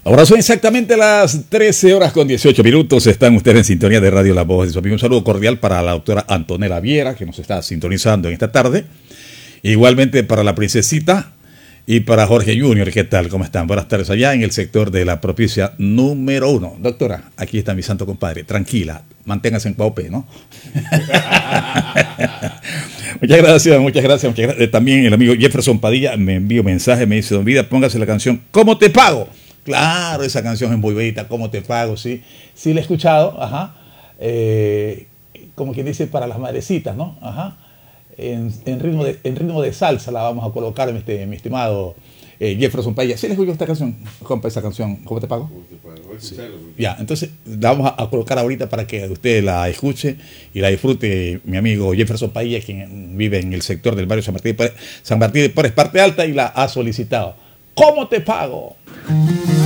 Ahora son exactamente las 13 horas con 18 minutos. Están ustedes en sintonía de Radio La Voz de su amigo. Un saludo cordial para la doctora Antonella Viera, que nos está sintonizando en esta tarde. Igualmente para la princesita y para Jorge Junior. ¿Qué tal? ¿Cómo están? Buenas tardes allá en el sector de la propicia número 1. Doctora, aquí está mi santo compadre. Tranquila, manténgase en Paupe, ¿no? Muchas gracias, muchas gracias. También el amigo Jefferson Padilla me envió mensaje, me dice: Don Vida, póngase la canción ¿Cómo te pago? Claro, esa canción es muy bonita, ¿Cómo te pago? Sí, sí la he escuchado, ajá. Como quien dice, para las madrecitas, ¿no? Ajá. En ritmo de salsa la vamos a colocar, mi estimado Jefferson Padilla. ¿Sí le escuchó esta canción, compa, esa canción, ¿Cómo te pago? Sí. Ya, entonces la vamos a colocar ahorita para que usted la escuche y la disfrute, mi amigo Jefferson Padilla, quien vive en el sector del barrio San Martín de Porres, parte alta, y la ha solicitado. ¿Cómo te pago?